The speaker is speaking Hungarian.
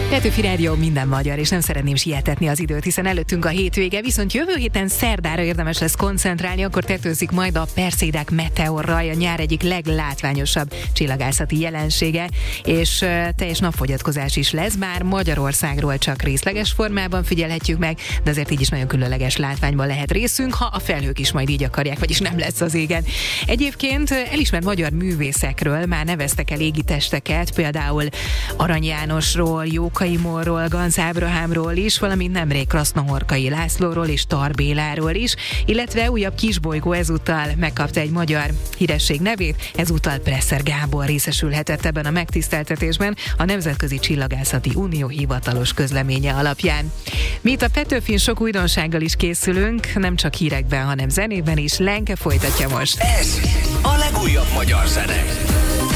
Petőfi Rádió, minden magyar, és nem szeretném sietetni az időt, hiszen előttünk a hétvége, viszont jövő héten szerdára érdemes lesz koncentrálni, akkor tetőzik majd a Perseidák meteorraj, a nyár egyik leglátványosabb csillagászati jelensége, és teljes napfogyatkozás is lesz, bár Magyarországról csak részleges formában figyelhetjük meg, de azért így is nagyon különleges látványban lehet részünk, ha a felhők is majd így akarják, vagyis nem lesz az égen. Egyébként elismert magyar művészekről már neveztek el égitesteket, például Arany Jánosról, Jókai Mórról, Ganz Ábrahámról is, valamint nemrég Krasznahorkai Lászlóról és Tar Béláról is, illetve újabb kisbolygó ezúttal megkapta egy magyar híresség nevét, ezúttal Presser Gábor részesülhetett ebben a megtiszteltetésben a Nemzetközi Csillagászati Unió hivatalos közleménye alapján. Mi itt a Petőfin sok újdonsággal is készülünk, nem csak hírekben, hanem zenében is. Lenke folytatja most. Ez a legújabb magyar zene.